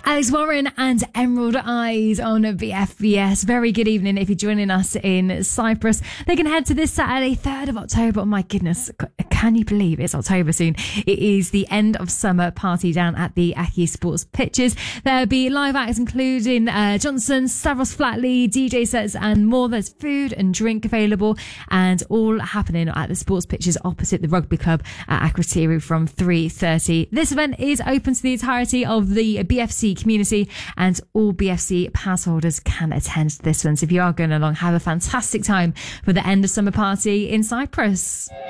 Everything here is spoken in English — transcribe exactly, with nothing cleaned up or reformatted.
Alex Warren and Emerald Eyes on B F B S. Very good evening if you're joining us in Cyprus. They can head to this Saturday, third of October. Oh my goodness, can you believe it's October soon? It is the end of summer party down at the Aki Sports Pitches. There'll be live acts including uh, Johnson, Stavros Flatley, D J sets and more. There's food and drink available and all happening at the Sports Pitches opposite the Rugby Club at Akrotiri from three thirty. This event is open to the entirety of the B F C community and all B F C pass holders can attend this one. So if you are going along, have a fantastic time for the end of summer party in Cyprus.